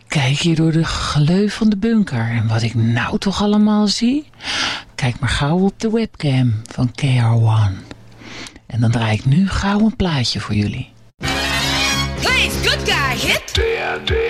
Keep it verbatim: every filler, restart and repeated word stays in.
kijk hier door de gleuf van de bunker. En wat ik nou toch allemaal zie? Kijk maar gauw op de webcam van K R one. En dan draai ik nu gauw een plaatje voor jullie. Please, good guy, hit.